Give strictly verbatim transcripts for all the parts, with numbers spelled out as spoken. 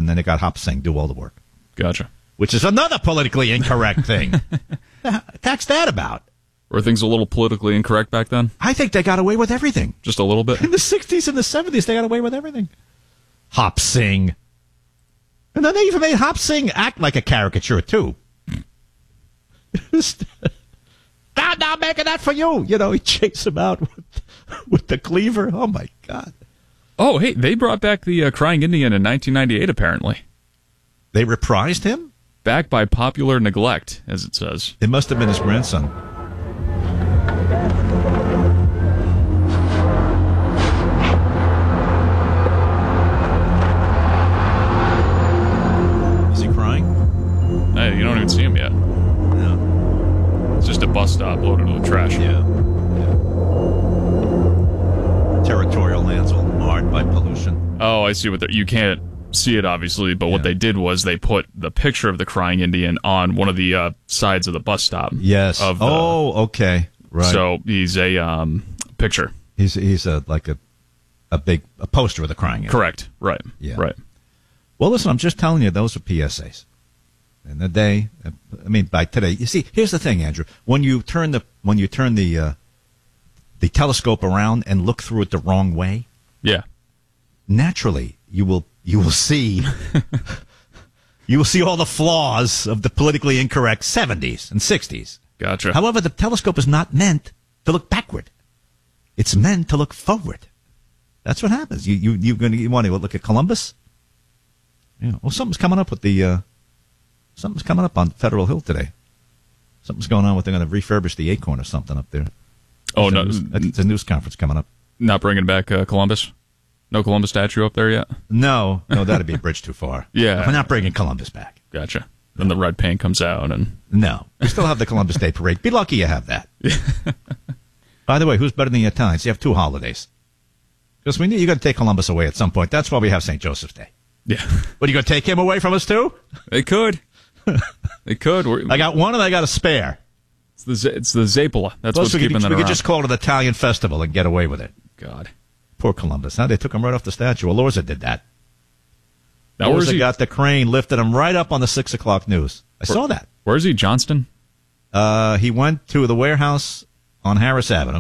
and then they got Hop Singh do all the work. Gotcha. Which is another politically incorrect thing. What's that about? Were things a little politically incorrect back then? I think they got away with everything. Just a little bit? In the sixties and the seventies, they got away with everything. Hop Singh. And then they even made Hop Singh act like a caricature, too. Now, now, I'm making that for you. You know, he chased him out with, with the cleaver. Oh, my God. Oh, hey, they brought back the uh, Crying Indian in nineteen ninety-eight, apparently. They reprised him? Back by popular neglect, as it says. It must have been his grandson. Is he crying? Hey, you don't even see him yet. No. It's just a bus stop loaded with trash. Yeah. yeah. Territorial lands all marred by pollution. Oh, I see what they're... You can't see it, obviously, but yeah. What they did was they put the picture of the Crying Indian on one of the uh, sides of the bus stop. Yes. Of the, oh, okay. Right. So he's a um, picture. He's he's a like a a big a poster of the Crying Indian. Correct. Right. Yeah. Right. Well, listen, I'm just telling you, those are P S As. In the day, I mean, by today, you see, here's the thing, Andrew. When you turn the when you turn the uh, the telescope around and look through it the wrong way, yeah, naturally you will you will see you will see all the flaws of the politically incorrect seventies and sixties. Gotcha. However, the telescope is not meant to look backward; it's meant to look forward. That's what happens. You you you going to you want to look at Columbus? Yeah. Well, something's coming up with the. Uh, Something's coming up on Federal Hill today. Something's going on with, they're going to refurbish the Acorn or something up there. Oh, it's no. A news, it's a news conference coming up. Not bringing back uh, Columbus? No Columbus statue up there yet? No. No, that'd be a bridge too far. Yeah. We're not bringing Columbus back. Gotcha. Then the red paint comes out and... No. We still have the Columbus Day Parade. Be lucky you have that. By the way, who's better than the Italians? You have two holidays. Because we need, you got to take Columbus away at some point. That's why we have Saint Joseph's Day. Yeah. What, are you going to take him away from us too? They could. They could. We're, I got one and I got a spare. It's the it's the Zapala. That's Plus what's we keeping could, them We around. could just call it an Italian festival and get away with it. God. Poor Columbus. Huh? They took him right off the statue. Alorza did that. Now, where's Alorza he? got the crane, lifted him right up on the six o'clock news. I Where, saw that. Where is he, Johnston? Uh, he went to the warehouse on Harris Avenue.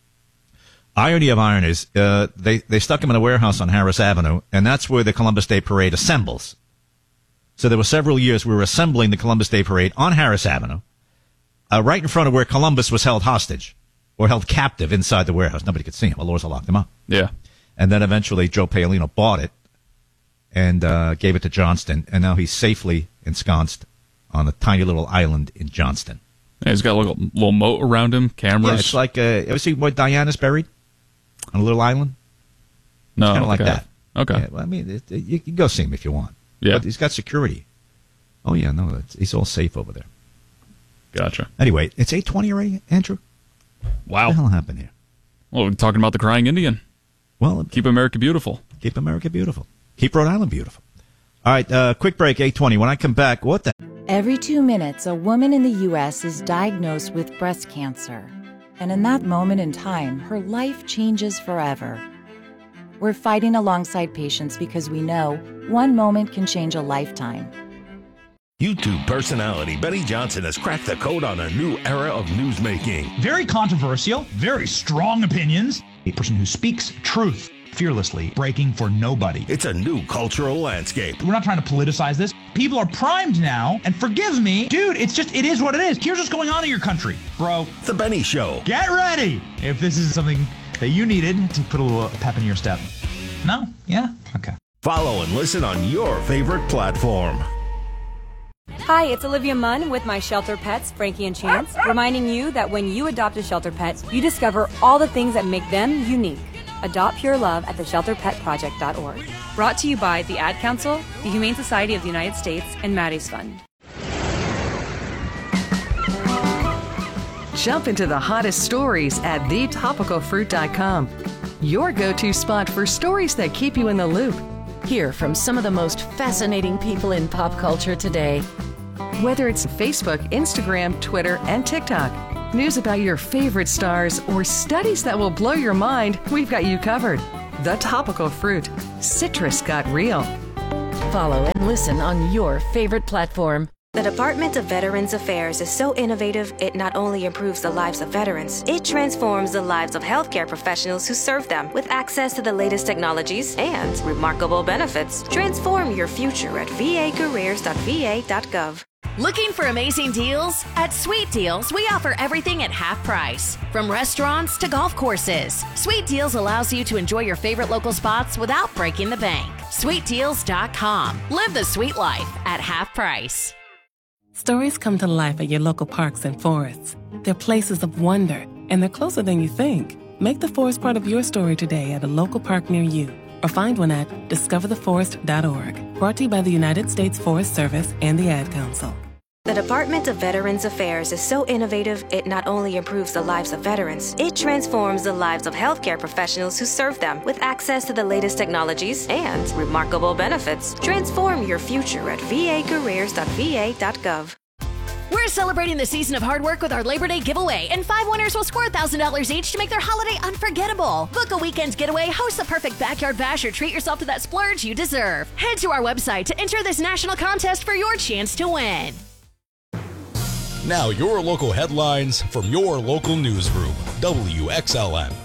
Irony of iron is uh, they, they stuck him in a warehouse on Harris Avenue, and that's where the Columbus Day Parade assembles. So there were several years we were assembling the Columbus Day Parade on Harris Avenue, uh, right in front of where Columbus was held hostage or held captive inside the warehouse. Nobody could see him. Alorza locked him up. Yeah. And then eventually Joe Paolino bought it and uh, gave it to Johnston, and now he's safely ensconced on a tiny little island in Johnston. Yeah, he's got a little, little moat around him, cameras. Yeah, it's like, uh, ever see where Diana's buried? On a little island? No. Kind of like okay. that. Okay. Yeah, well, I mean, it, it, you can go see him if you want. Yeah. But he's got security. Oh, yeah, no, it's, he's all safe over there. Gotcha. Anyway, it's eight twenty already, Andrew? Wow. What the hell happened here? Well, we're talking about the Crying Indian. Well, keep America beautiful. Keep America beautiful. Keep Rhode Island beautiful. All right, uh, quick break, eight twenty. When I come back, what the... Every two minutes, a woman in the U S is diagnosed with breast cancer. And in that moment in time, her life changes forever. We're fighting alongside patients because we know one moment can change a lifetime. YouTube personality Benny Johnson has cracked the code on a new era of newsmaking. Very controversial, very strong opinions. A person who speaks truth fearlessly, breaking for nobody. It's a new cultural landscape. We're not trying to politicize this. People are primed now, and forgive me, dude, it's just, it is what it is. Here's what's going on in your country, bro. The Benny Show. Get ready if this is something that you needed to put a little pep in your step. No? Yeah? Okay. Follow and listen on your favorite platform. Hi, it's Olivia Munn with My Shelter Pets, Frankie and Chance, reminding you that when you adopt a shelter pet, you discover all the things that make them unique. Adopt Pure Love at the shelter pet project dot org. Brought to you by the Ad Council, the Humane Society of the United States, and Maddie's Fund. Jump into the hottest stories at the topical fruit dot com. Your go-to spot for stories that keep you in the loop. Hear from some of the most fascinating people in pop culture today. Whether it's Facebook, Instagram, Twitter, and TikTok, news about your favorite stars, or studies that will blow your mind, we've got you covered. The Topical Fruit. Citrus got real. follow and listen on your favorite platform. The Department of Veterans Affairs is so innovative, it not only improves the lives of veterans, it transforms the lives of healthcare professionals who serve them with access to the latest technologies and remarkable benefits. Transform your future at v a careers dot v a dot gov. Looking for amazing deals? At Sweet Deals, we offer everything at half price. From restaurants to golf courses, Sweet Deals allows you to enjoy your favorite local spots without breaking the bank. sweet deals dot com. Live the sweet life at half price. Stories come to life at your local parks and forests. They're places of wonder, and they're closer than you think. Make the forest part of your story today at a local park near you, or find one at discover the forest dot org. Brought to you by the United States Forest Service and the Ad Council. The Department of Veterans Affairs is so innovative, it not only improves the lives of veterans, it transforms the lives of healthcare professionals who serve them with access to the latest technologies and remarkable benefits. Transform your future at v a careers dot v a dot gov. We're celebrating the season of hard work with our Labor Day giveaway, and five winners will score one thousand dollars each to make their holiday unforgettable. Book a weekend getaway, host the perfect backyard bash, or treat yourself to that splurge you deserve. Head to our website to enter this national contest for your chance to win. Now your local headlines from your local newsroom, W X L M.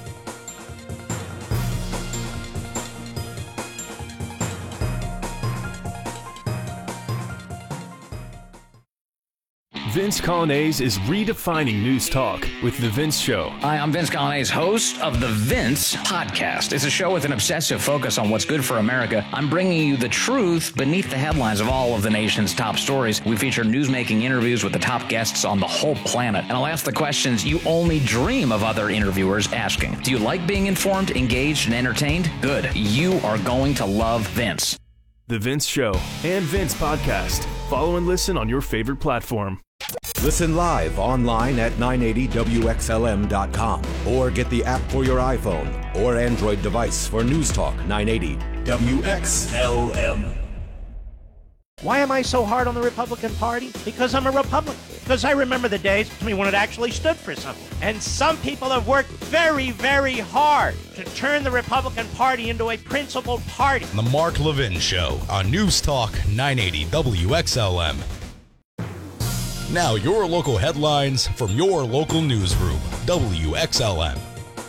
Vince Colonnese is redefining news talk with The Vince Show. Hi, I'm Vince Colonnese, host of The Vince Podcast. It's a show with an obsessive focus on what's good for America. I'm bringing you the truth beneath the headlines of all of the nation's top stories. We feature newsmaking interviews with the top guests on the whole planet. And I'll ask the questions you only dream of other interviewers asking. Do you like being informed, engaged, and entertained? Good. You are going to love Vince. The Vince Show and Vince Podcast. Follow and listen on your favorite platform. Listen live online at nine eighty W X L M dot com or get the app for your iPhone or Android device for News Talk nine eighty W X L M. Why am I so hard on the Republican Party? Because I'm a Republican. Because I remember the days I mean, when it actually stood for something. And some people have worked very, very hard to turn the Republican Party into a principled party. The Mark Levin Show on News Talk nine eighty W X L M. Now your local headlines from your local newsroom, W X L M.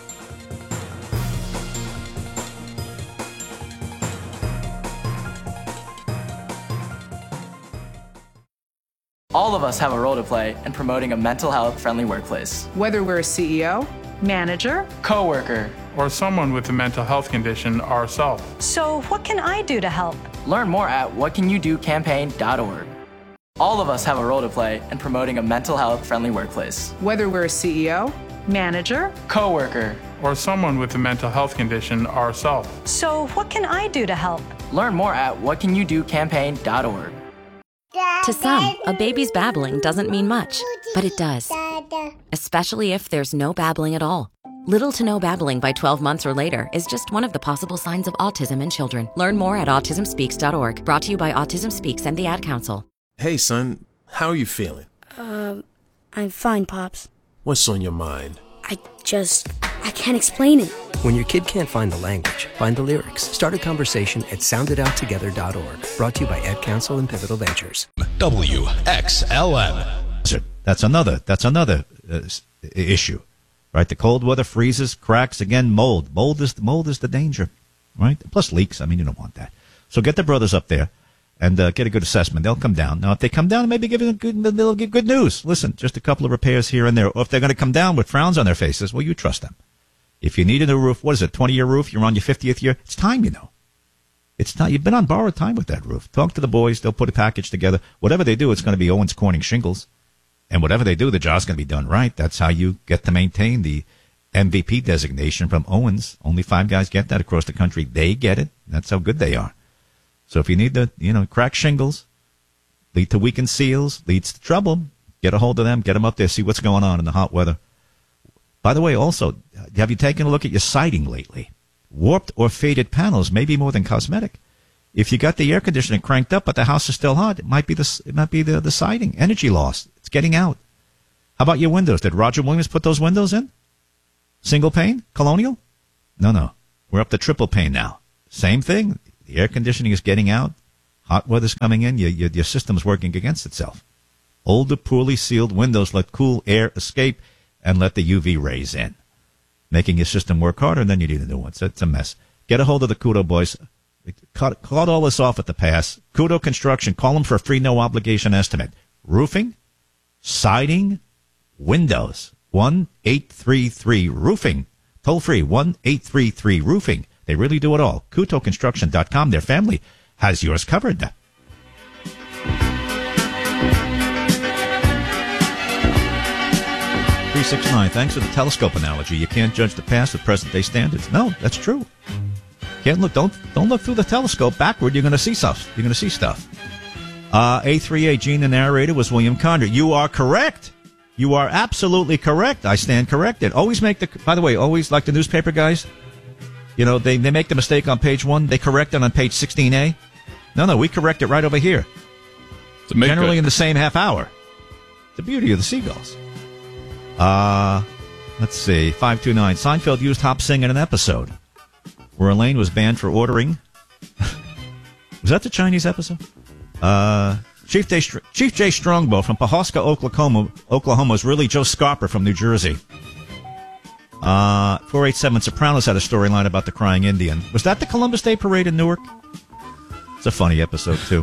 All of us have a role to play in promoting a mental health friendly workplace. Whether we're a C E O, manager, coworker, or someone with a mental health condition ourselves. So what can I do to help? Learn more at what can you do campaign dot org. All of us have a role to play in promoting a mental health friendly workplace. Whether we're a C E O, manager, coworker, or someone with a mental health condition ourselves. So what can I do to help? Learn more at what can you do campaign dot org. To some, a baby's babbling doesn't mean much, but it does. Especially if there's no babbling at all. Little to no babbling by twelve months or later is just one of the possible signs of autism in children. Learn more at autism speaks dot org. Brought to you by Autism Speaks and the Ad Council. Hey, son, how are you feeling? Uh, I'm fine, Pops. What's on your mind? I just, I can't explain it. When your kid can't find the language, find the lyrics. Start a conversation at sound it out together dot org. Brought to you by Ad Council and Pivotal Ventures. W X L M. That's another, that's another uh, issue, right? The cold weather freezes, cracks, again, mold. Mold is, mold is the danger, right? Plus leaks. I mean, you don't want that. So get the brothers up there and uh, get a good assessment. They'll come down. Now, if they come down, maybe give it good, they'll give good news. Listen, just a couple of repairs here and there. Or if they're going to come down with frowns on their faces, well, you trust them. If you need a new roof, what is it, twenty-year roof? You're on your fiftieth year? It's time, you know. It's time. You've been on borrowed time with that roof. Talk to the boys. They'll put a package together. Whatever they do, it's going to be Owens Corning shingles. And whatever they do, the job's going to be done right. That's how you get to maintain the M V P designation from Owens. Only five guys get that across the country. They get it. That's how good they are. So if you need the, you know, cracked shingles, lead to weakened seals, leads to trouble, get a hold of them, get them up there, see what's going on in the hot weather. By the way, also, have you taken a look at your siding lately? Warped or faded panels may be more than cosmetic. If you got the air conditioning cranked up but the house is still hot, it might be the, it might be the, the siding. Energy loss. It's getting out. How about your windows? Did Roger Williams put those windows in? Single pane? Colonial? No, no. We're up to triple pane now. Same thing. The air conditioning is getting out. Hot weather's coming in, your, your, your system's working against itself. Older, poorly sealed windows let cool air escape and let the U V rays in, making your system work harder, and then you need a new one. So it's a mess. Get a hold of the Kudo boys. Cut, cut all this off at the pass. Kudo Construction. Call them for a free no-obligation estimate. Roofing, siding, windows. one eight three three roofing. Toll free, one eight three three roofing. They really do it all. Kudo Construction dot com. Their family has yours covered. three six nine. Thanks for the telescope analogy. You can't judge the past with present-day standards. No, that's true. Can't look. Don't don't look through the telescope backward. You're going to see stuff. You're going to see stuff. Uh, A three A Gene, the narrator, was William Condor. You are correct. You are absolutely correct. I stand corrected. Always make the. By the way, always like the newspaper guys. You know, they they make the mistake on page one. They correct it on page sixteen A. No, no, we correct it right over here. Generally in the same half hour. The beauty of the seagulls. Uh, let's see. five two nine. Seinfeld used Hop Sing in an episode where Elaine was banned for ordering. Was that the Chinese episode? Uh, Chief J. Chief J. Strongbow from Pawhuska, Oklahoma, Oklahoma was really Joe Scarper from New Jersey. Uh, four eight seven. Sopranos had a storyline about the crying Indian. Was that the Columbus Day Parade in Newark? It's a funny episode, too.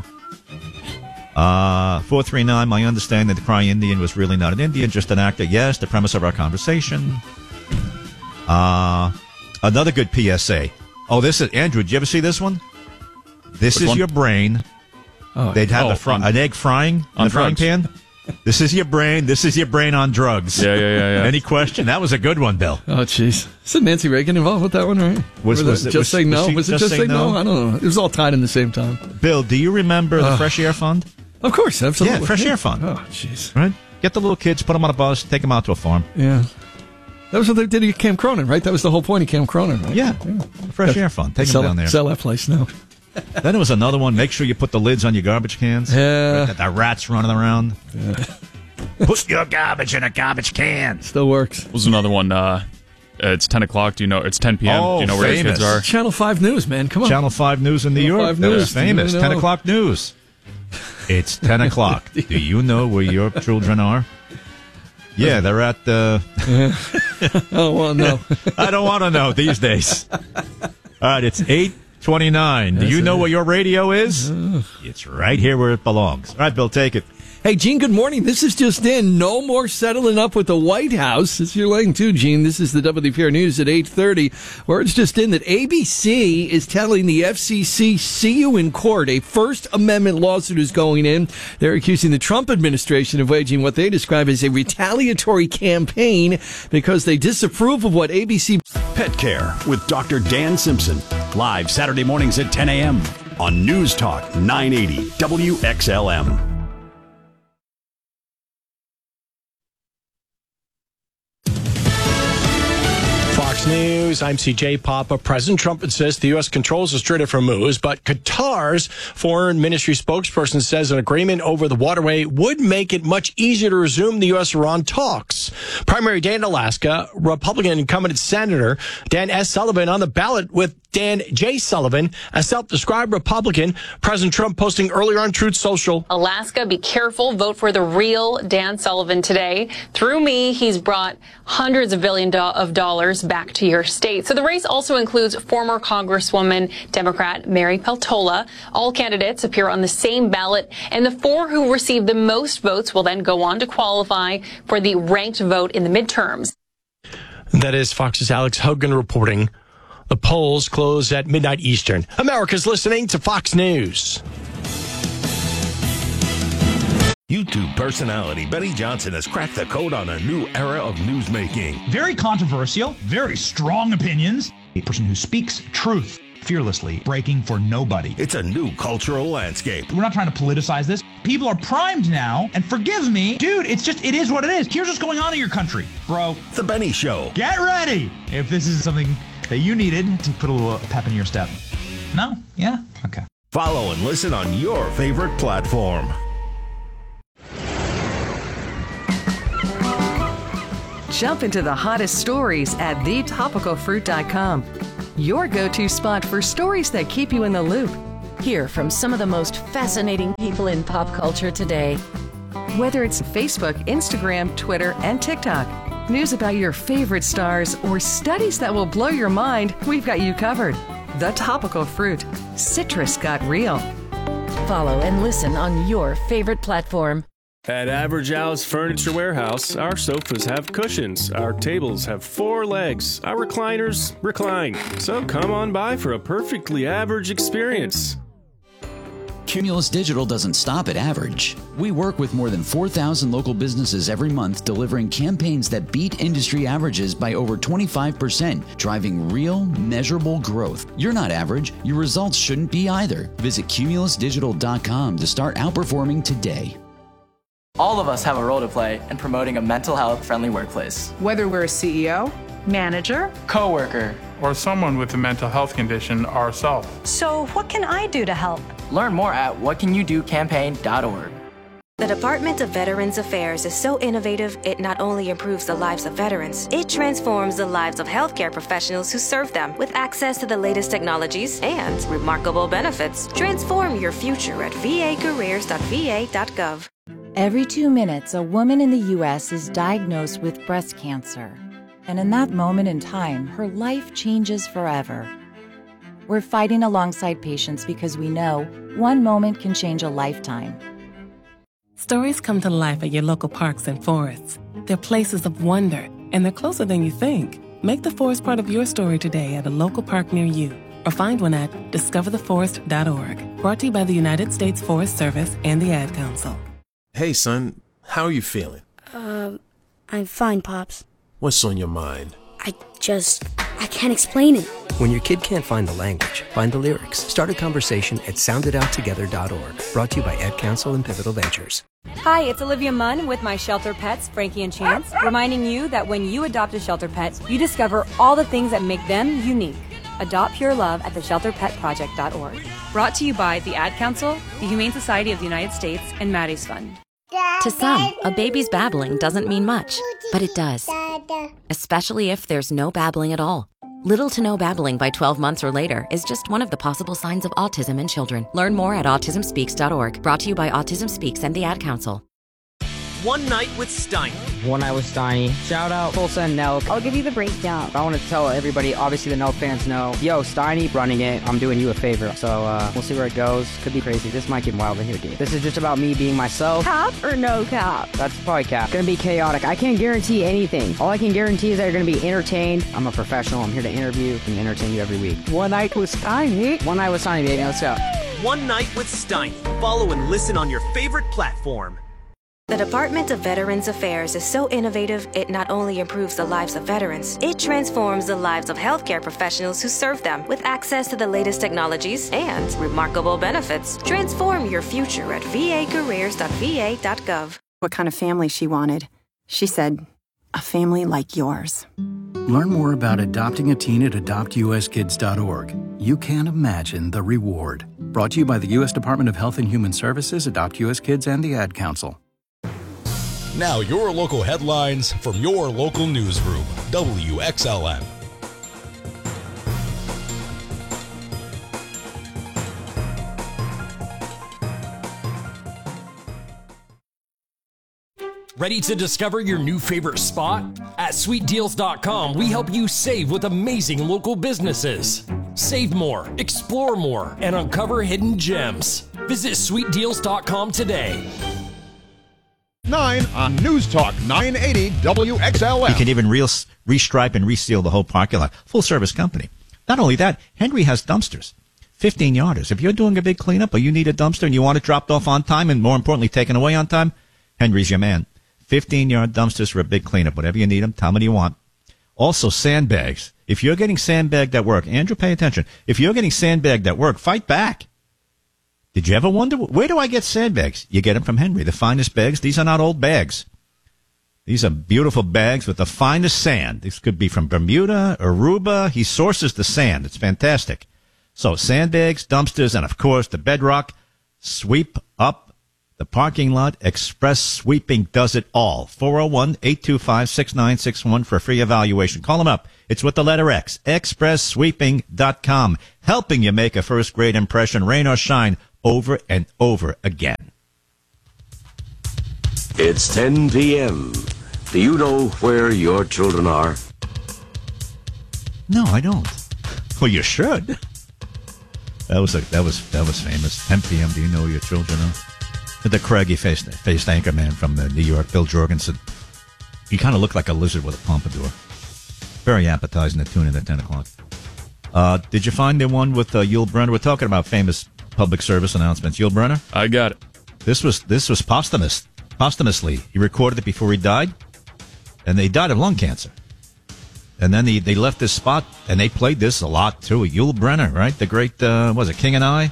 Uh, four three nine, my understanding that the crying Indian was really not an Indian, just an actor. Yes, the premise of our conversation. Uh, another good P S A. Oh, this is, Andrew, did you ever see this one? This Which is one? your brain. Oh, They'd have oh, a fry, on, an egg frying in on the frying drugs. pan. This is your brain. This is your brain on drugs. Yeah, yeah, yeah, yeah. Any question? That was a good one, Bill. Oh, jeez. Isn't Nancy Reagan involved with that one, right? Was- Or was that it- just was- say was no? she Was it Just just Say say no? No? I don't know. It was all tied in the same time. Bill, do you remember the Uh, Fresh Air Fund? Of course, absolutely. Yeah, Fresh Air Fund. Oh, jeez. Right? Get the little kids, put them on a bus, take them out to a farm. Yeah. That was what they did at Camp Cronin, right? That was the whole point of Camp Cronin, right? Yeah. Fresh Air Fund. Take sell, them down there. Sell that place now. Then there was another one. Make sure you put the lids on your garbage cans. Yeah. Right, the rats running around. Yeah. Put your garbage in a garbage can. Still works. Was another one. Uh, it's ten o'clock. Do you know? It's ten p.m. Oh, Do you know where famous. the kids are? Channel five News, man. Come on. Channel five News in New Channel York. five That News. was famous. Do you ten know? o'clock news. It's ten o'clock. Do you know where your children are? Yeah, they're at the... Oh, well, no. I don't want to know these days. All right, it's eight twenty-nine. Do That's you know it. where your radio is? It's right here where it belongs. All right, Bill, take it. Hey, Gene, good morning. This is just in. No more settling up with the White House. It's your laying too, Gene. This is the W P R News at eight thirty, where it's just in that A B C is telling the F C C, see you in court. A First Amendment lawsuit is going in. They're accusing the Trump administration of waging what they describe as a retaliatory campaign because they disapprove of what A B C... Pet Care with Doctor Dan Simpson. Live Saturday mornings at ten a.m. on News Talk nine eighty W X L M. Fox News, I'm C J Papa. President Trump insists the U S controls the Strait of Hormuz, but Qatar's foreign ministry spokesperson says an agreement over the waterway would make it much easier to resume the U S-Iran talks. Primary day in Alaska, Republican incumbent Senator Dan S. Sullivan on the ballot with Dan J. Sullivan, a self-described Republican. President Trump posting earlier on Truth Social. Alaska, be careful. Vote for the real Dan Sullivan today. Through me, he's brought hundreds of billions of dollars back to your state. So the race also includes former Congresswoman Democrat Mary Peltola. All candidates appear on the same ballot, and the four who receive the most votes will then go on to qualify for the ranked vote in the midterms. That is Fox's Alex Hogan reporting. The polls close at midnight Eastern. America's listening to Fox News. YouTube personality Benny Johnson has cracked the code on a new era of newsmaking. Very controversial, very strong opinions. A person who speaks truth fearlessly, breaking for nobody. It's a new cultural landscape. We're not trying to politicize this. People are primed now, and forgive me, dude, it's just, it is what it is. Here's what's going on in your country, bro. The Benny Show. Get ready if this is something that you needed to put a little pep in your step. No? Yeah? Okay. Follow and listen on your favorite platform. Jump into the hottest stories at the topical fruit dot com. Your go-to spot for stories that keep you in the loop. Hear from some of the most fascinating people in pop culture today. Whether it's Facebook, Instagram, Twitter, and TikTok, news about your favorite stars, or studies that will blow your mind, we've got you covered. The Topical Fruit. Citrus got real. Follow and listen on your favorite platform. At Average Al's Furniture Warehouse, our sofas have cushions, our tables have four legs, our recliners recline. So come on by for a perfectly average experience. Cumulus Digital doesn't stop at average. We work with more than four thousand local businesses every month, delivering campaigns that beat industry averages by over twenty-five percent, driving real, measurable growth. You're not average. Your results shouldn't be either. Visit cumulus digital dot com to start outperforming today. All of us have a role to play in promoting a mental health friendly workplace. Whether we're a C E O, manager, coworker, or someone with a mental health condition ourselves. So what can I do to help? Learn more at what can you do campaign dot org. The Department of Veterans Affairs is so innovative, it not only improves the lives of veterans, it transforms the lives of healthcare professionals who serve them with access to the latest technologies and remarkable benefits. Transform your future at v a careers dot v a dot gov. Every two minutes, a woman in the U S is diagnosed with breast cancer. And in that moment in time, her life changes forever. We're fighting alongside patients because we know one moment can change a lifetime. Stories come to life at your local parks and forests. They're places of wonder, and they're closer than you think. Make the forest part of your story today at a local park near you, or find one at discover the forest dot org. Brought to you by the United States Forest Service and the Ad Council. Hey, son, how are you feeling? Um, I'm fine, Pops. What's on your mind? I just, I can't explain it. When your kid can't find the language, find the lyrics. Start a conversation at sound it out together dot org. Brought to you by Ad Council and Pivotal Ventures. Hi, it's Olivia Munn with my shelter pets, Frankie and Chance, reminding you that when you adopt a shelter pet, you discover all the things that make them unique. Adopt pure love at the shelter pet project dot org. Brought to you by the Ad Council, the Humane Society of the United States, and Maddie's Fund. To some, a baby's babbling doesn't mean much, but it does. Especially if there's no babbling at all. Little to no babbling by twelve months or later is just one of the possible signs of autism in children. Learn more at autism speaks dot org. Brought to you by Autism Speaks and the Ad Council. One Night with Steiny. One Night with Steiny. Shout out Full Send Nelk. I'll give you the breakdown. I want to tell everybody, obviously the Nelk fans know, yo, Steiny running it, I'm doing you a favor. So uh, we'll see where it goes. Could be crazy. This might get wild in here, dude. This is just about me being myself. Cap or no cap? That's probably cap. Gonna be chaotic. I can't guarantee anything. All I can guarantee is that you're gonna be entertained. I'm a professional. I'm here to interview and entertain you every week. One Night with Steiny. One Night with Steiny, baby. Let's go. One Night with Steiny. Follow and listen on your favorite platform. The Department of Veterans Affairs is so innovative, it not only improves the lives of veterans, it transforms the lives of healthcare professionals who serve them with access to the latest technologies and remarkable benefits. Transform your future at v a careers dot v a dot gov. What kind of family she wanted. She said, a family like yours. Learn more about adopting a teen at adopt u s kids dot org. You can't imagine the reward. Brought to you by the U S Department of Health and Human Services, Adopt U S Kids, and the Ad Council. Now your local headlines from your local newsroom, W X L M. Ready to discover your new favorite spot? At sweet deals dot com, we help you save with amazing local businesses. Save more, explore more, and uncover hidden gems. Visit sweet deals dot com today. nine on News Talk nine eighty W X L M. You can even re- restripe and reseal the whole parking lot. Full service company. Not only that, Henry has dumpsters. fifteen yarders. If you're doing a big cleanup or you need a dumpster and you want it dropped off on time and more importantly taken away on time, Henry's your man. fifteen yard dumpsters for a big cleanup. Whatever you need them, tell them what you want. Also sandbags. If you're getting sandbagged at work, Andrew, pay attention. If you're getting sandbagged at work, fight back. Did you ever wonder, where do I get sandbags? You get them from Henry, the finest bags. These are not old bags. These are beautiful bags with the finest sand. This could be from Bermuda, Aruba. He sources the sand. It's fantastic. So sandbags, dumpsters, and of course the bedrock. Sweep up The parking lot express sweeping does it all. four oh one, eight two five, six nine six one for a free evaluation. Call them up. It's with the letter X. express sweeping dot com. Helping you make a first-grade impression, rain or shine, over and over again. It's ten p.m. Do you know where your children are? No, I don't. Well, you should. That was a, that was that was famous. ten p.m. Do you know where your children are? The craggy faced faced anchor man from the New York, Bill Jorgensen. He kind of looked like a lizard with a pompadour. Very appetizing to tune in at ten o'clock. Uh, did you find the one with uh, Yul Brynner? We're talking about famous public service announcements. Yul Brynner? I got it. This was this was posthumous. Posthumously. He recorded it before he died, and they died of lung cancer. And then they, they left this spot, and they played this a lot, too. Yul Brynner, right? The great, uh, was it King and I?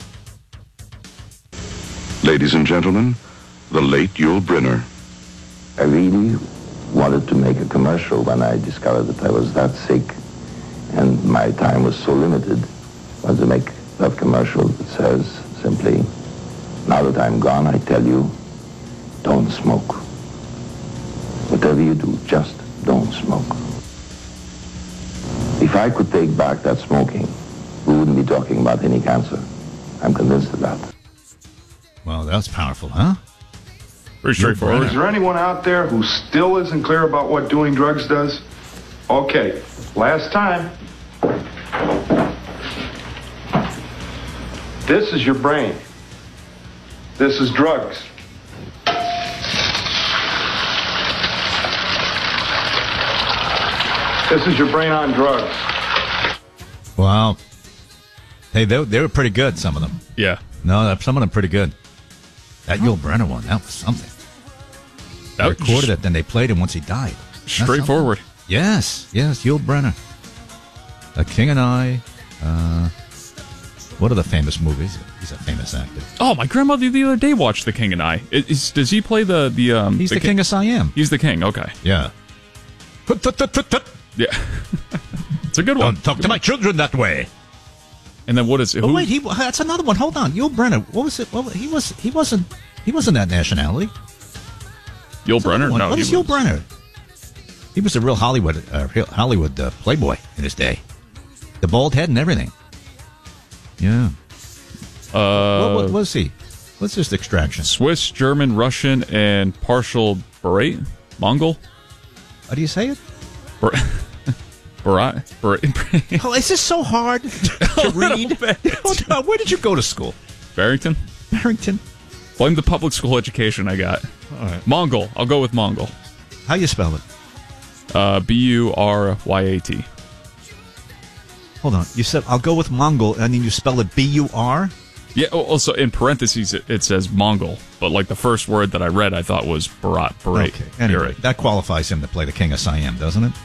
Ladies and gentlemen, the late Yul Brynner. I really wanted to make a commercial when I discovered that I was that sick and my time was so limited. I wanted to make that commercial that says simply, now that I'm gone, I tell you, don't smoke. Whatever you do, just don't smoke. If I could take back that smoking, we wouldn't be talking about any cancer. I'm convinced of that. Well, that's powerful, huh? Pretty straightforward. Is there anyone out there who still isn't clear about what doing drugs does? Okay, last time. This is your brain. This is drugs. This is your brain on drugs. Wow. Hey, they, they were pretty good, some of them. Yeah. No, some of them pretty good. That Yul Brynner one, that was something. They That recorded was it, then they played it once he died. That's straightforward. something. Yes, yes, Yul Brynner. The King and I. Uh, what are the famous movies? He's a famous actor. Oh, my grandmother the other day watched The King and I. Is, does he play the... the um? He's the, the king, king of Siam. He's the king, okay. Yeah. Yeah. It's a good one. Don't talk to my children that way. And then what is it? Oh, Who? wait, he, that's another one. Hold on. Yul Brynner. What was it? What, he was he wasn't he wasn't that nationality. Yul Brynner? No, what he is was. Yul Brynner? He was a real Hollywood uh, real Hollywood uh, playboy in his day. The bald head and everything. Yeah. Uh, what, what was he? What's his extraction? Swiss, German, Russian, and partial Burat? Mongol? How do you say it? Bar- Barat? Barat? Oh, is this so hard to read? Hold on, where did you go to school? Barrington? Barrington. Blame the public school education I got. All right. Mongol. I'll go with Mongol. How you spell it? Uh, B U R Y A T. Hold on. You said, I'll go with Mongol, and then you spell it B U R? Yeah, also in parentheses it, it says Mongol, but like the first word that I read I thought was Barat. Barat. Okay. Anyway, Barat. that qualifies him to play the King of Siam, doesn't it?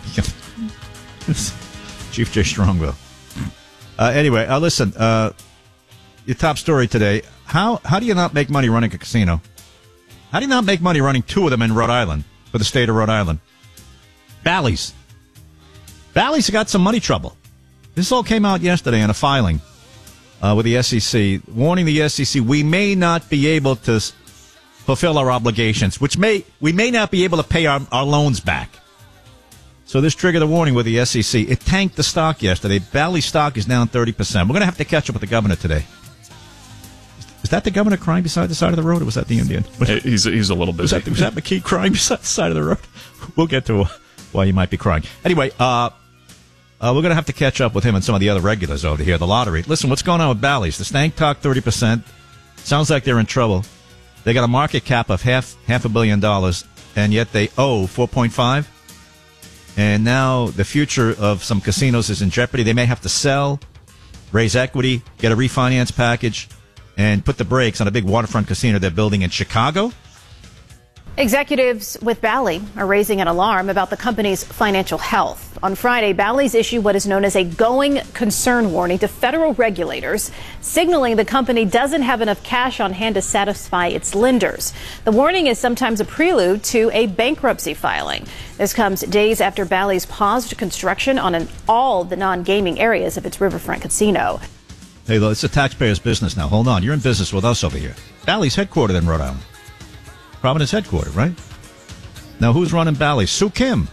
Chief J. Strongbow. Uh, anyway, uh, listen, uh, your top story today. How how do you not make money running a casino? How do you not make money running two of them in Rhode Island, for the state of Rhode Island? Bally's. Bally's got some money trouble. This all came out yesterday in a filing uh, with the S E C, warning the S E C we may not be able to s- fulfill our obligations, which may we may not be able to pay our, our loans back. So this triggered a warning with the S E C. It tanked the stock yesterday. Bally's stock is down thirty percent. We're going to have to catch up with the governor today. Is that the governor crying beside the side of the road, or was that the Indian? He's, he's a little busy. Was that, was that McKee crying beside the side of the road? We'll get to why you might be crying. Anyway, uh, uh, we're going to have to catch up with him and some of the other regulars over here, the lottery. Listen, what's going on with Bally's? The stank talk thirty percent. Sounds like they're in trouble. They got a market cap of half half a billion dollars, and yet they owe four point five. And now the future of some casinos is in jeopardy. They may have to sell, raise equity, get a refinance package, and put the brakes on a big waterfront casino they're building in Chicago. Executives with Bally are raising an alarm about the company's financial health. On Friday, Bally's issued what is known as a going concern warning to federal regulators, signaling the company doesn't have enough cash on hand to satisfy its lenders. The warning is sometimes a prelude to a bankruptcy filing. This comes days after Bally's paused construction on an, all the non-gaming areas of its riverfront casino. Hey, it's a taxpayer's business now. Hold on. You're in business with us over here. Bally's headquartered in Rhode Island. Providence headquartered, right? Now, who's running Bally's? Sue Kim.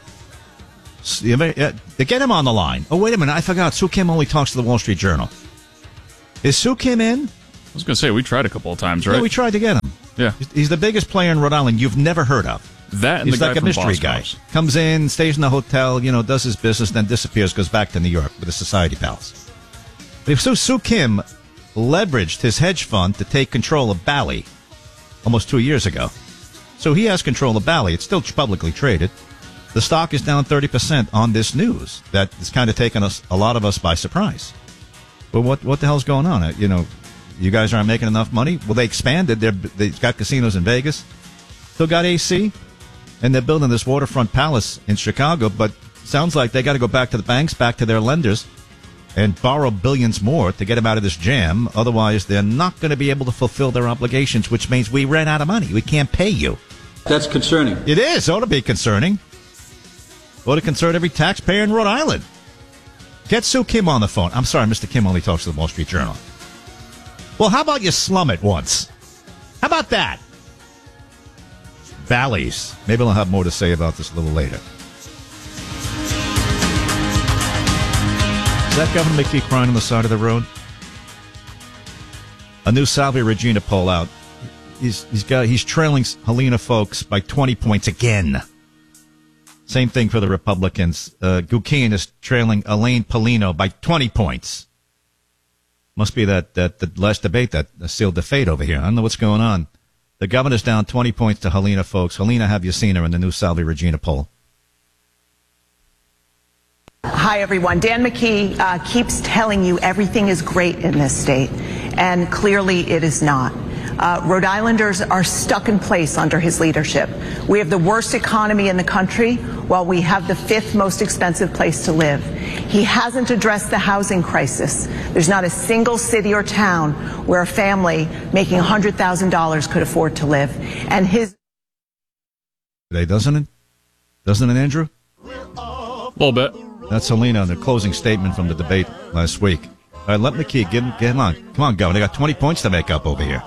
They get him on the line. Oh, wait a minute. I forgot. Sue Kim only talks to the Wall Street Journal. Is Sue Kim in? I was going to say, we tried a couple of times, right? Yeah, we tried to get him. Yeah. He's the biggest player in Rhode Island you've never heard of. That and He's the like guy a mystery from guy. Boston. Comes in, stays in the hotel, you know, does his business, then disappears, goes back to New York with the Society Palace. But if so, Sue Kim leveraged his hedge fund to take control of Bally almost two years ago. So he has control of Bally. It's still publicly traded. The stock is down thirty percent on this news. That has kind of taken us, a lot of us by surprise. But what what the hell's going on? Uh, You know, you guys aren't making enough money? Well, they expanded. They're, they've got casinos in Vegas. Still got A C. And they're building this waterfront palace in Chicago. But sounds like they got to go back to the banks, back to their lenders, and borrow billions more to get them out of this jam. Otherwise, they're not going to be able to fulfill their obligations, which means we ran out of money. We can't pay you. That's concerning. It is. Ought to be concerning. Ought to concern every taxpayer in Rhode Island. Get Sue Kim on the phone. I'm sorry, Mister Kim only talks to the Wall Street Journal. Well, how about you slum it once? How about that? Bally's. Maybe I'll have more to say about this a little later. Is that Governor McKee crying on the side of the road? A new Salve Regina poll out. He's he's got he's trailing Helena Foulkes by twenty points again. Same thing for the Republicans. Uh, Guckian is trailing Elaine Polino by twenty points. Must be that that the last debate that sealed the fate over here. I don't know what's going on. The governor's down twenty points to Helena Foulkes. Helena, have you seen her in the new Salve Regina poll? Hi, everyone. Dan McKee uh, keeps telling you everything is great in this state, and clearly it is not. Uh, Rhode Islanders are stuck in place under his leadership. We have the worst economy in the country, while we have the fifth most expensive place to live. He hasn't addressed the housing crisis. There's not a single city or town where a family making one hundred thousand dollars could afford to live. And his... Today, doesn't it? Doesn't it, Andrew? A little bit. That's Helena in the closing statement from the debate last week. All right, let McKee, get him, get him on. Come on, Governor. They got twenty points to make up over here.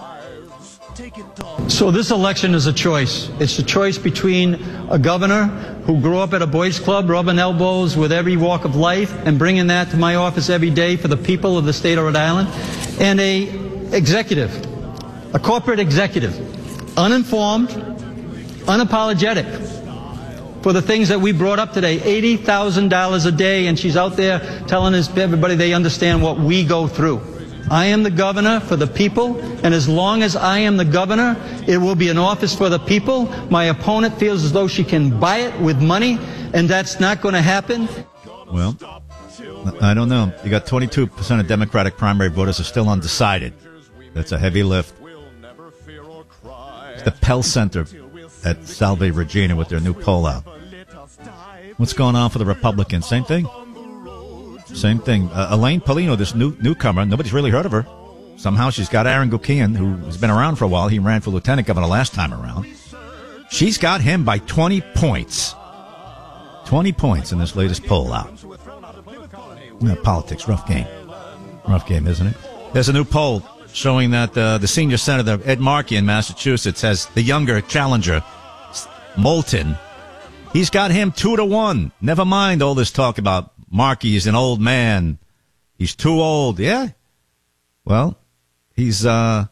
So this election is a choice. It's a choice between a governor who grew up at a boys club, rubbing elbows with every walk of life and bringing that to my office every day for the people of the state of Rhode Island, and a executive, a corporate executive, uninformed, unapologetic for the things that we brought up today. eighty thousand dollars a day, and she's out there telling us, everybody they understand what we go through. I am the governor for the people, and as long as I am the governor, it will be an office for the people. My opponent feels as though she can buy it with money, and that's not going to happen. Well, I don't know. You got twenty-two percent of Democratic primary voters are still undecided. That's a heavy lift. It's the Pell Center at Salve Regina with their new poll out. What's going on for the Republicans? Same thing. Same thing. Uh, Elaine Polino, this new newcomer, nobody's really heard of her. Somehow she's got Aaron Guckian, who has been around for a while. He ran for lieutenant governor last time around. She's got him by twenty points. twenty points in this latest poll out. Yeah, politics, rough game. Rough game, isn't it? There's a new poll showing that uh, the senior senator, Ed Markey in Massachusetts, has the younger challenger, Moulton. He's got him two to one. Never mind all this talk about Markey is an old man. He's too old. Yeah. Well, he's, uh,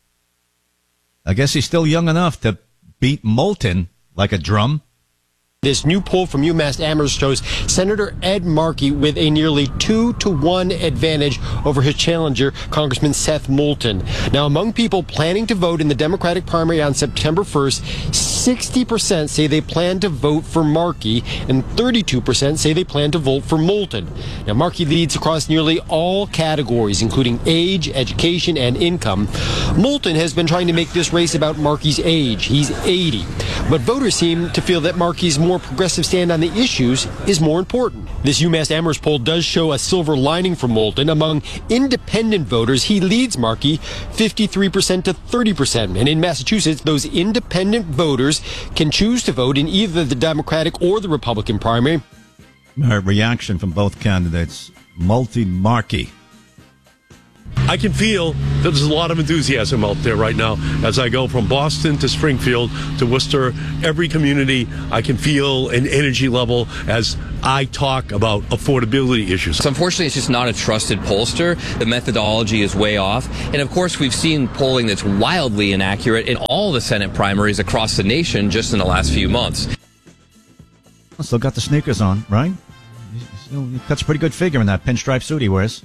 I guess he's still young enough to beat Moulton like a drum. This new poll from UMass Amherst shows Senator Ed Markey with a nearly two to one advantage over his challenger, Congressman Seth Moulton. Now, among people planning to vote in the Democratic primary on September first, sixty percent say they plan to vote for Markey, and thirty-two percent say they plan to vote for Moulton. Now, Markey leads across nearly all categories, including age, education, and income. Moulton has been trying to make this race about Markey's age. He's eighty. But voters seem to feel that Markey's more progressive stand on the issues is more important. This UMass Amherst poll does show a silver lining for Moulton. Among independent voters, he leads Markey fifty-three percent to thirty percent. And in Massachusetts, those independent voters can choose to vote in either the Democratic or the Republican primary. A reaction from both candidates. Multi-Markey. I can feel that there's a lot of enthusiasm out there right now as I go from Boston to Springfield to Worcester. Every community, I can feel an energy level as I talk about affordability issues. So unfortunately, it's just not a trusted pollster. The methodology is way off. And of course, we've seen polling that's wildly inaccurate in all the Senate primaries across the nation just in the last few months. Still got the sneakers on, right? He cuts a pretty good figure in that pinstripe suit he wears.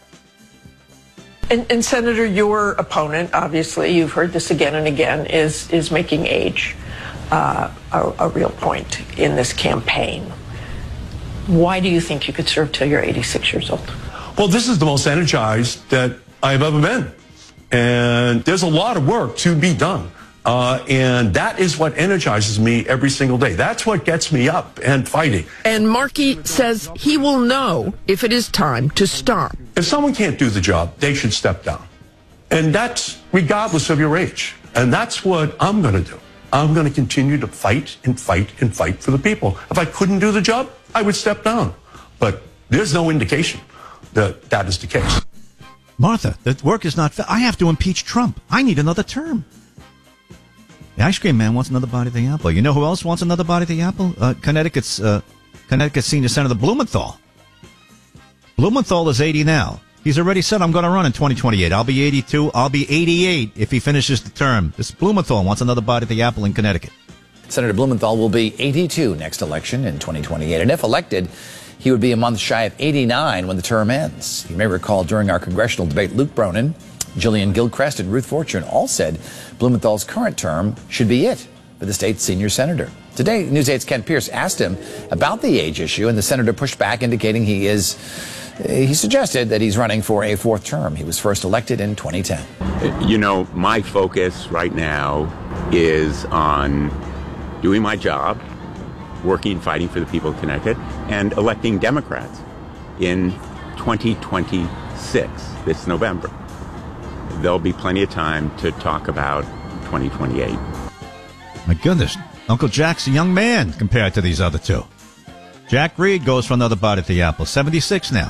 And, and Senator, your opponent, obviously, you've heard this again and again, is is making age uh, a, a real point in this campaign. Why do you think you could serve till you're eighty-six years old? Well, this is the most energized that I've ever been. And there's a lot of work to be done. Uh, and that is what energizes me every single day. That's what gets me up and fighting. And Markey says he will know if it is time to stop. If someone can't do the job, they should step down. And that's regardless of your age. And that's what I'm going to do. I'm going to continue to fight and fight and fight for the people. If I couldn't do the job, I would step down. But there's no indication that that is the case. Martha, the work is not... I have to impeach Trump. I need another term. The ice cream man wants another bite of the apple. You know who else wants another bite of the apple? Uh, Connecticut's uh, Connecticut Senior Senator Blumenthal. Blumenthal is eighty now. He's already said, I'm going to run in twenty twenty-eight. I'll be eighty-two. I'll be eighty-eight if he finishes the term. This Blumenthal wants another bite of the apple in Connecticut. Senator Blumenthal will be eighty-two next election in twenty twenty-eight. And if elected, he would be a month shy of eighty-nine when the term ends. You may recall during our congressional debate, Luke Bronin, Jillian Gilchrist, and Ruth Fortune all said Blumenthal's current term should be it for the state's senior senator. Today, News eight's Ken Pierce asked him about the age issue, and the senator pushed back, indicating he is, he suggested that he's running for a fourth term. He was first elected in twenty ten. You know, my focus right now is on doing my job, working, fighting for the people of Connecticut, and electing Democrats in twenty twenty-six, this November. There'll be plenty of time to talk about twenty twenty-eight. My goodness, Uncle Jack's a young man compared to these other two. Jack Reed goes for another bite at the apple, seventy-six now.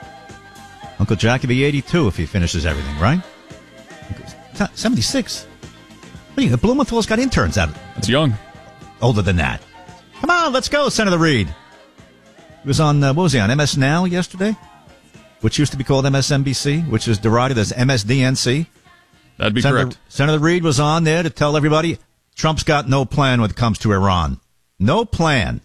Uncle Jack will be eighty-two if he finishes everything, right? seventy-six? What do you, Blumenthal's got interns out. It's young. Older than that. Come on, let's go, Senator Reed. He was on, uh, what was he on, M S Now yesterday? Which used to be called M S N B C, which is derided as M S D N C. That'd be Senator, correct. Senator Reed was on there to tell everybody Trump's got no plan when it comes to Iran. No plan.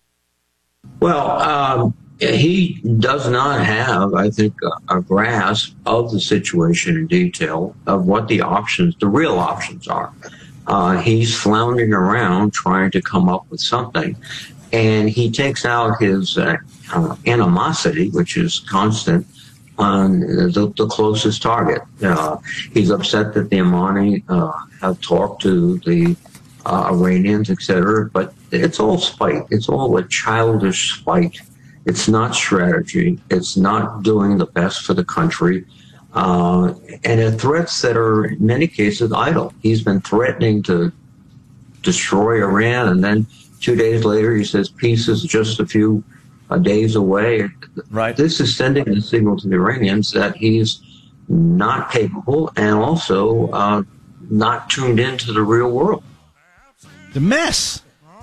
Well, um, he does not have, I think, a, a grasp of the situation in detail, of what the options, the real options are. Uh, he's floundering around trying to come up with something. And he takes out his uh, uh, animosity, which is constant, on the, the closest target. Uh, he's upset that the Imani uh, have talked to the uh, Iranians, et cetera, but it's all spite. It's all a childish spite. It's not strategy. It's not doing the best for the country. Uh, and it threats that are, in many cases, idle. He's been threatening to destroy Iran, and then two days later he says peace is just a few uh, days away. Right. This is sending a signal to the Iranians that he's not capable and also uh, not tuned into the real world. It's a mess.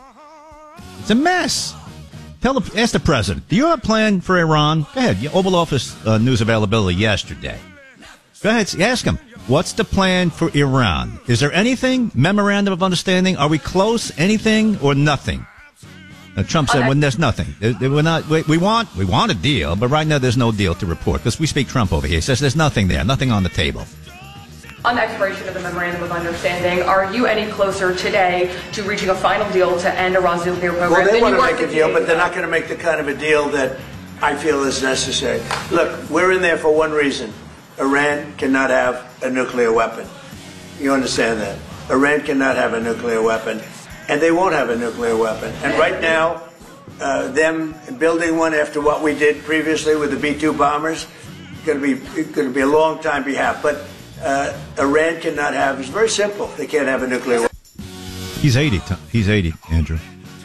It's a mess. Tell the, ask the president, do you have a plan for Iran? Go ahead. Oval Office uh, news availability yesterday. Go ahead. Ask him. What's the plan for Iran? Is there anything? Memorandum of understanding? Are we close? Anything or nothing? Now, Trump said, "When there's nothing, we're not. We, we want we want a deal, but right now there's no deal to report because we speak Trump over here. He says there's nothing there, nothing on the table." On the expiration of the memorandum of understanding, are you any closer today to reaching a final deal to end Iran's nuclear program? Well, they want to make a the deal, but they're not going to make the kind of a deal that I feel is necessary. Look, we're in there for one reason. Iran cannot have a nuclear weapon. You understand that? Iran cannot have a nuclear weapon, and they won't have a nuclear weapon. And right now, uh, them building one after what we did previously with the B two bombers, going to be going to be a long time behalf. But uh, Iran cannot have. It's very simple. They can't have a nuclear weapon. He's eighty. He's eighty, Andrew.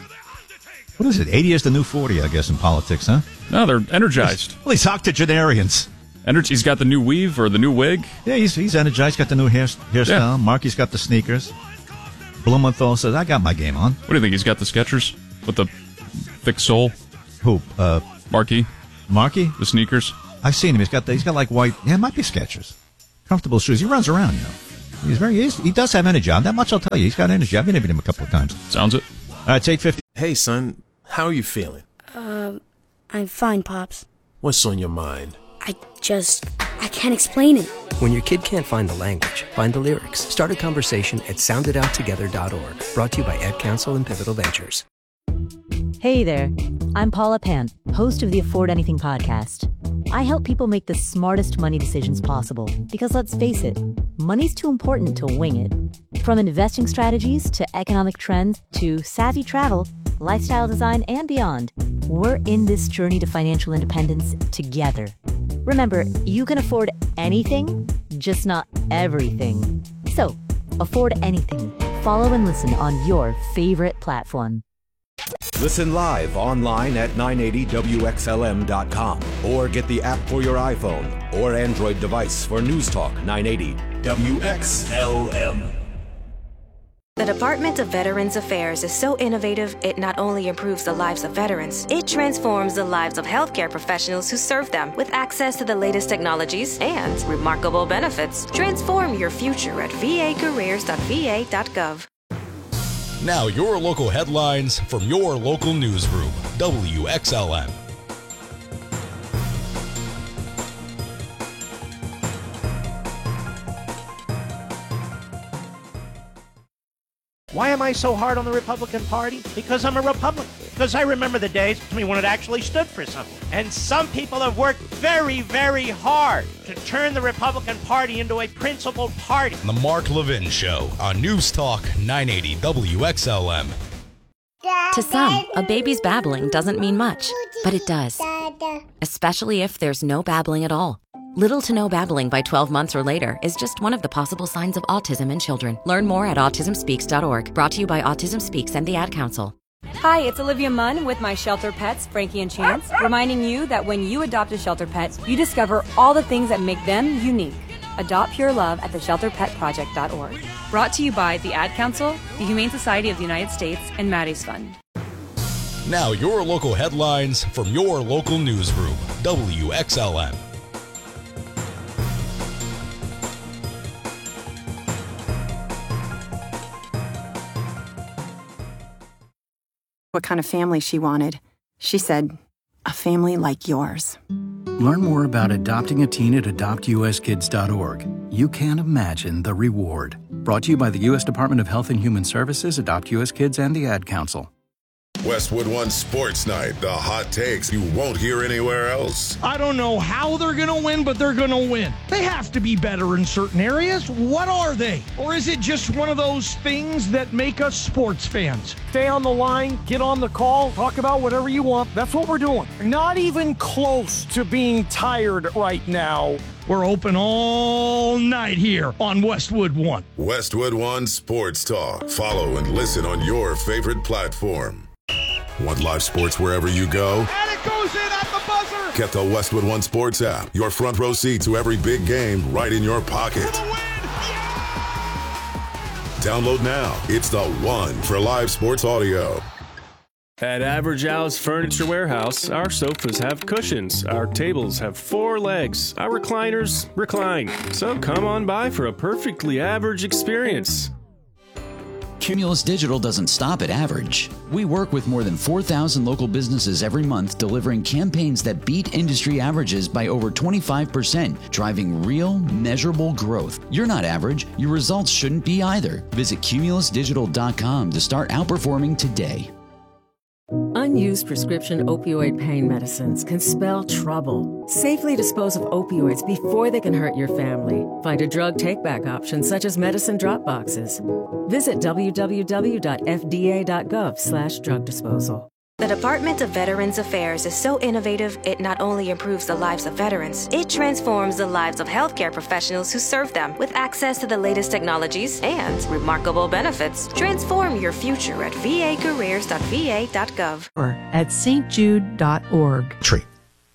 What is it? eighty is the new forty, I guess, in politics, huh? No, they're energized. Well, he's octogenarians. Energy. He's got the new weave or the new wig. Yeah, he's he's energized. Got the new hair, hairstyle. Yeah. Marky's got the sneakers. Blumenthal says, "I got my game on." What do you think? He's got the Skechers with the thick sole. Who? Uh, Marky. Marky? The sneakers. I've seen him. He's got the, he's got like white. Yeah, it might be Skechers. Comfortable shoes. He runs around, you know. He's very. He's, he does have energy. That much I'll tell you. He's got energy. I've interviewed him a couple of times. Sounds it. All right, it's eight fifty. Hey, son. How are you feeling? Uh, I'm fine, Pops. What's on your mind? I just... I can't explain it. When your kid can't find the language, find the lyrics. Start a conversation at sound it out together dot org. Brought to you by Ed Council and Pivotal Ventures. Hey there. I'm Paula Pant, host of the Afford Anything podcast. I help people make the smartest money decisions possible because, let's face it, money's too important to wing it. From investing strategies to economic trends to savvy travel, lifestyle design, and beyond, we're in this journey to financial independence together. Remember, you can afford anything, just not everything. So, afford anything. Follow and listen on your favorite platform. Listen live online at nine eighty W X L M dot com or get the app for your iPhone or Android device for News Talk nine eighty W X L M. The Department of Veterans Affairs is so innovative, it not only improves the lives of veterans, it transforms the lives of healthcare professionals who serve them with access to the latest technologies and remarkable benefits. Transform your future at v a careers dot v a dot gov. Now your local headlines from your local newsroom, W X L M. Why am I so hard on the Republican Party? Because I'm a Republican. Because I remember the days when it actually stood for something. And some people have worked very, very hard to turn the Republican Party into a principled party. The Mark Levin Show on News Talk nine eighty W X L M. To some, a baby's babbling doesn't mean much, but it does. Especially if there's no babbling at all. Little to no babbling by twelve months or later is just one of the possible signs of autism in children. Learn more at autism speaks dot org. Brought to you by Autism Speaks and the Ad Council. Hi, it's Olivia Munn with my shelter pets, Frankie and Chance, reminding you that when you adopt a shelter pet, you discover all the things that make them unique. Adopt pure love at the shelter pet project dot org. Brought to you by the Ad Council, the Humane Society of the United States, and Maddie's Fund. Now your local headlines from your local newsroom, W X L M. What kind of family she wanted. She said, a family like yours. Learn more about adopting a teen at adopt u s kids dot org. You can't imagine the reward. Brought to you by the U S Department of Health and Human Services, Adopt U S Kids, and the Ad Council. Westwood One Sports Night, the hot takes you won't hear anywhere else. I don't know how they're going to win, but they're going to win. They have to be better in certain areas. What are they? Or is it just one of those things that make us sports fans? Stay on the line, get on the call, talk about whatever you want. That's what we're doing. Not even close to being tired right now. We're open all night here on Westwood One. Westwood One Sports Talk. Follow and listen on your favorite platform. Want live sports wherever you go? And it goes in at the buzzer! Get the Westwood One Sports app. Your front row seat to every big game right in your pocket. Yeah! Download now. It's the one for live sports audio. At Average Al's Furniture Warehouse, our sofas have cushions, our tables have four legs, our recliners recline. So come on by for a perfectly average experience. Cumulus Digital doesn't stop at average. We work with more than four thousand local businesses every month, delivering campaigns that beat industry averages by over twenty-five percent, driving real, measurable growth. You're not average. Your results shouldn't be either. Visit cumulus digital dot com to start outperforming today. Unused prescription opioid pain medicines can spell trouble. Safely dispose of opioids before they can hurt your family. Find a drug take-back option such as medicine drop boxes. Visit w w w dot f d a dot gov slash drug disposal. The Department of Veterans Affairs is so innovative, it not only improves the lives of veterans, it transforms the lives of healthcare professionals who serve them with access to the latest technologies and remarkable benefits. Transform your future at v a careers dot v a dot gov. Or at st jude dot org. Tree.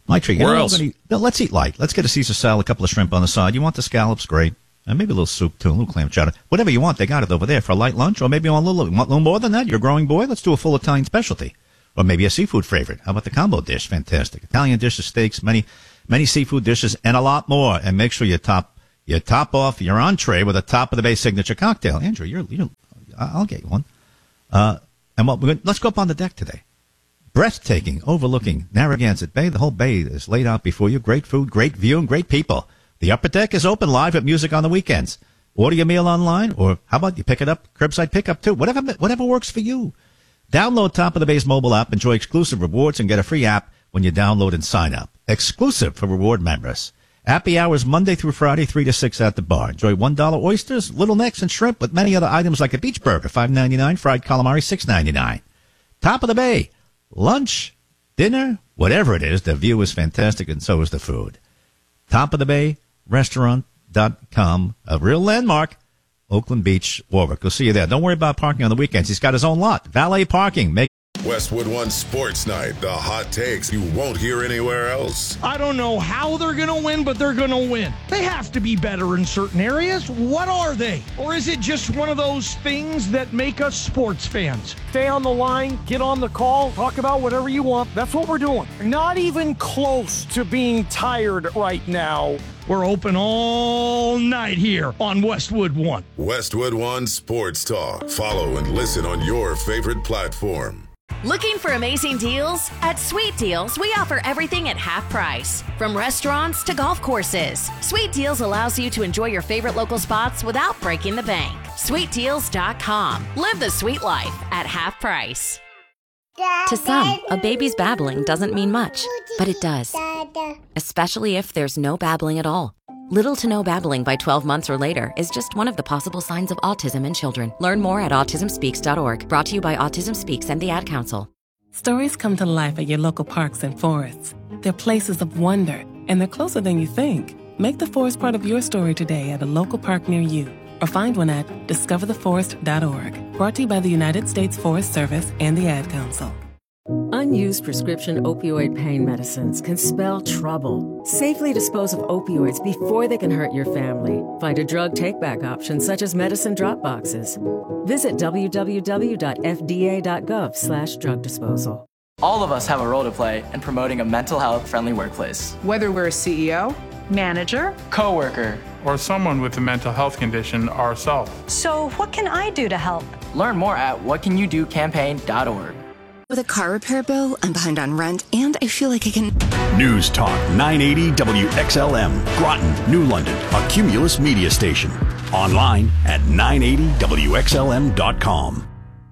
My treat. You Where know, else? Any, no, let's eat light. Let's get a Caesar salad, a couple of shrimp on the side. You want the scallops? Great. And maybe a little soup, too, a little clam chowder. Whatever you want, they got it over there for a light lunch. Or maybe you want a little, want a little more than that. You're a growing boy. Let's do a full Italian specialty. Or maybe a seafood favorite. How about the combo dish? Fantastic. Italian dishes, steaks, many, many seafood dishes, and a lot more. And make sure you top, you top off your entree with a top of the bay signature cocktail. Andrew, you're, you're I'll get you one. Uh, and what, we're, let's go up on the deck today. Breathtaking, overlooking Narragansett Bay. The whole bay is laid out before you. Great food, great view, and great people. The upper deck is open live at music on the weekends. Order your meal online, or how about you pick it up, curbside pickup too. Whatever, whatever works for you. Download Top of the Bay's mobile app, enjoy exclusive rewards, and get a free app when you download and sign up. Exclusive for reward members. Happy hours Monday through Friday, three to six at the bar. Enjoy one dollar oysters, little necks, and shrimp with many other items like a beach burger, five ninety-nine, fried calamari, six ninety-nine. Top of the Bay. Lunch, dinner, whatever it is, the view is fantastic, and so is the food. Top of the Bay Restaurant dot com, a real landmark, Oakland Beach, Warwick. We'll see you there. Don't worry about parking on the weekends. He's got his own lot. Valet parking. Make Westwood One Sports Night. The hot takes you won't hear anywhere else. I don't know how they're going to win, but they're going to win. They have to be better in certain areas. What are they? Or is it just one of those things that make us sports fans? Stay on the line, get on the call, talk about whatever you want. That's what we're doing. Not even close to being tired right now. We're open all night here on Westwood One. Westwood One Sports Talk. Follow and listen on your favorite platform. Looking for amazing deals? At Sweet Deals, we offer everything at half price. From restaurants to golf courses, Sweet Deals allows you to enjoy your favorite local spots without breaking the bank. sweet deals dot com. Live the sweet life at half price. To some, a baby's babbling doesn't mean much, but it does. Especially if there's no babbling at all. Little to no babbling by twelve months or later is just one of the possible signs of autism in children. Learn more at autism speaks dot org. Brought to you by Autism Speaks and the Ad Council. Stories come to life at your local parks and forests. They're places of wonder, and they're closer than you think. Make the forest part of your story today at a local park near you, or find one at discover the forest dot org. Brought to you by the United States Forest Service and the Ad Council. Unused prescription opioid pain medicines can spell trouble. Safely dispose of opioids before they can hurt your family. Find a drug take-back option such as medicine drop boxes. Visit w w w dot f d a dot gov slash drug disposal. All of us have a role to play in promoting a mental health friendly workplace. Whether we're a C E O, manager, coworker, or someone with a mental health condition ourselves. So what can I do to help? Learn more at what can you do campaign dot org. With a car repair bill, I'm behind on rent, and I feel like I can... News Talk nine eighty W X L M, Groton, New London, a Cumulus media station. Online at nine eighty W X L M dot com.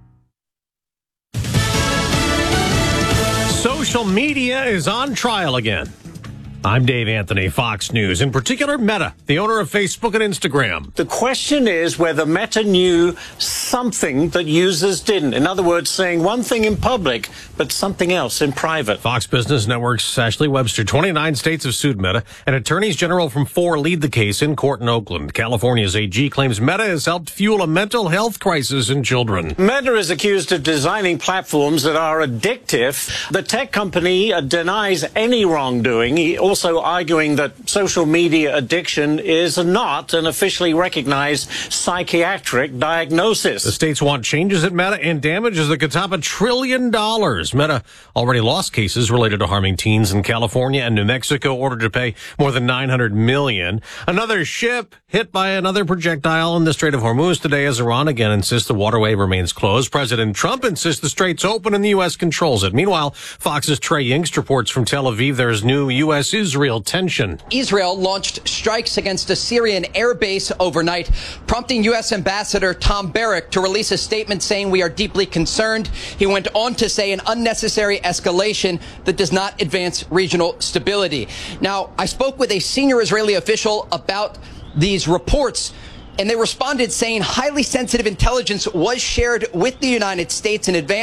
Social media is on trial again. I'm Dave Anthony, Fox News. In particular, Meta, the owner of Facebook and Instagram. The question is whether Meta knew something that users didn't. In other words, saying one thing in public, but something else in private. Fox Business Network's Ashley Webster. twenty-nine states have sued Meta, and attorneys general from four lead the case in court in Oakland. California's A G claims Meta has helped fuel a mental health crisis in children. Meta is accused of designing platforms that are addictive. The tech company uh, denies any wrongdoing. He also arguing that social media addiction is not an officially recognized psychiatric diagnosis. The states want changes at Meta and damages that could top a trillion dollars. Meta already lost cases related to harming teens in California and New Mexico, ordered to pay more than nine hundred million dollars. Another ship hit by another projectile in the Strait of Hormuz today as Iran again insists the waterway remains closed. President Trump insists the strait's open and the U S controls it. Meanwhile, Fox's Trey Yingst reports from Tel Aviv there's new U S Israel tension. Israel launched strikes against a Syrian air base overnight, prompting U S Ambassador Tom Barrack to release a statement saying we are deeply concerned. He went on to say an unnecessary escalation that does not advance regional stability. Now, I spoke with a senior Israeli official about these reports, and they responded saying highly sensitive intelligence was shared with the United States in advance.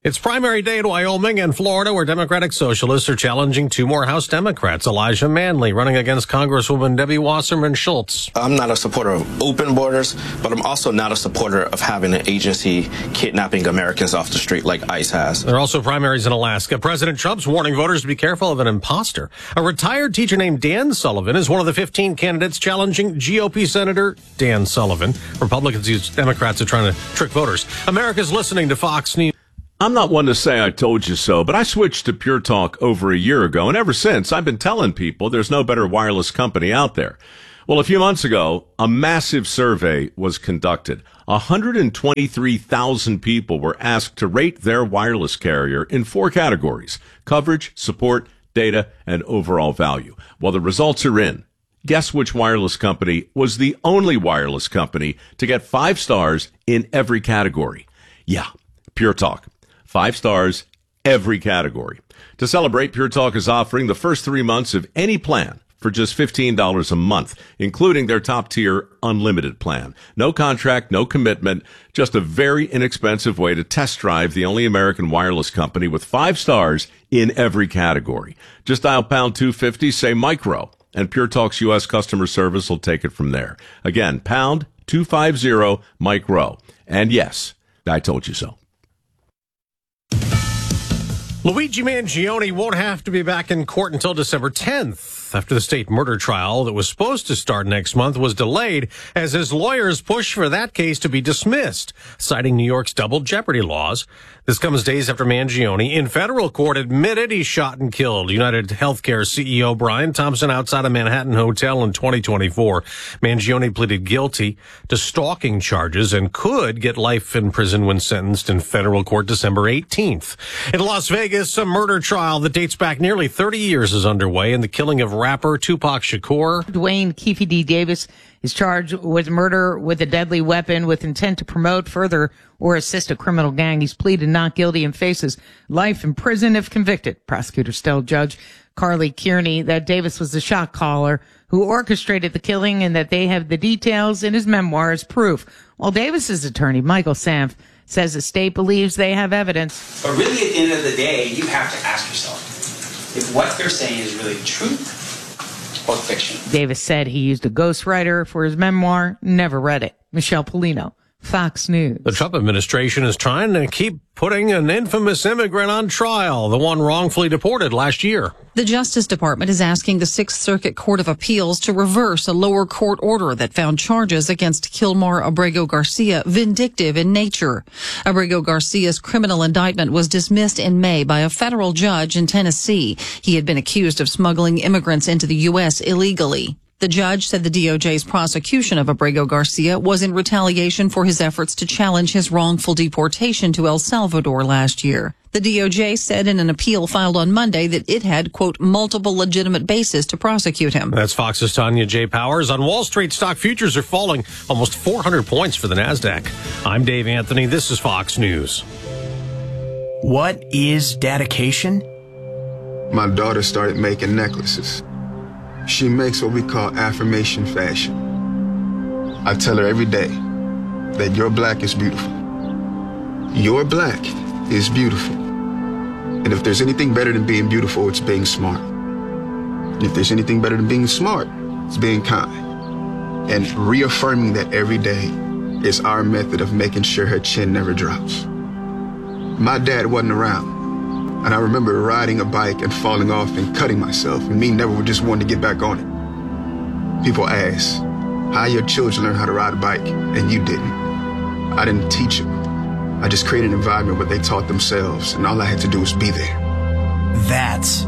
It's primary day in Wyoming and Florida, where Democratic Socialists are challenging two more House Democrats. Elijah Manley running against Congresswoman Debbie Wasserman Schultz. I'm not a supporter of open borders, but I'm also not a supporter of having an agency kidnapping Americans off the street like ICE has. There are also primaries in Alaska. President Trump's warning voters to be careful of an imposter. A retired teacher named Dan Sullivan is one of the fifteen candidates challenging G O P Senator Dan Sullivan. Republicans use Democrats are trying to trick voters. America's listening to Fox News. I'm not one to say I told you so, but I switched to Pure Talk over a year ago, and ever since, I've been telling people there's no better wireless company out there. Well, a few months ago, a massive survey was conducted. one hundred twenty-three thousand people were asked to rate their wireless carrier in four categories: coverage, support, data, and overall value. Well, the results are in. Guess which wireless company was the only wireless company to get five stars in every category? Yeah, Pure Talk. Five stars, every category. To celebrate, Pure Talk is offering the first three months of any plan for just fifteen dollars a month, including their top-tier unlimited plan. No contract, no commitment, just a very inexpensive way to test drive the only American wireless company with five stars in every category. Just dial pound two fifty, say micro, and Pure Talk's U S customer service will take it from there. Again, pound two fifty, micro. And yes, I told you so. Luigi Mangione won't have to be back in court until December tenth, after the state murder trial that was supposed to start next month was delayed as his lawyers push for that case to be dismissed, citing New York's double jeopardy laws. This comes days after Mangione, in federal court, admitted he shot and killed United Healthcare C E O Brian Thompson outside a Manhattan hotel in twenty twenty-four. Mangione pleaded guilty to stalking charges and could get life in prison when sentenced in federal court December eighteenth. In Las Vegas, a murder trial that dates back nearly thirty years is underway in the killing of rapper Tupac Shakur. Dwayne Keefe D. Davis is charged with murder with a deadly weapon with intent to promote, further, or assist a criminal gang. He's pleaded not guilty and faces life in prison if convicted. Prosecutors tell Judge Carly Kearney that Davis was the shot caller who orchestrated the killing and that they have the details in his memoir as proof. While Davis's attorney, Michael Sanf, says the state believes they have evidence. But really, at the end of the day, you have to ask yourself if what they're saying is really truth or fiction. Davis said he used a ghostwriter for his memoir, never read it. Michelle Polino, Fox News. The Trump administration is trying to keep putting an infamous immigrant on trial, the one wrongfully deported last year. The Justice Department is asking the Sixth Circuit Court of Appeals to reverse a lower court order that found charges against Kilmar Abrego Garcia vindictive in nature. Abrego Garcia's criminal indictment was dismissed in May by a federal judge in Tennessee. He had been accused of smuggling immigrants into the U S illegally. The judge said the D O J's prosecution of Abrego Garcia was in retaliation for his efforts to challenge his wrongful deportation to El Salvador last year. The D O J said in an appeal filed on Monday that it had, quote, multiple legitimate bases to prosecute him. That's Fox's Tanya J. Powers. On Wall Street, stock futures are falling almost four hundred points for the NASDAQ. I'm Dave Anthony. This is Fox News. What is dedication? My daughter started making necklaces. She makes what we call affirmation fashion. I tell her every day that your black is beautiful. Your black is beautiful. And if there's anything better than being beautiful, it's being smart. And if there's anything better than being smart, it's being kind. And reaffirming that every day is our method of making sure her chin never drops. My dad wasn't around. And I remember riding a bike and falling off and cutting myself, and me never just wanting to get back on it. People ask, how your children learn how to ride a bike, and you didn't. I didn't teach them. I just created an environment where they taught themselves, and all I had to do was be there. That's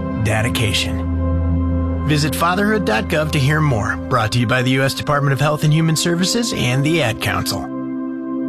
dedication. Visit fatherhood dot gov to hear more. Brought to you by the U S Department of Health and Human Services and the Ad Council.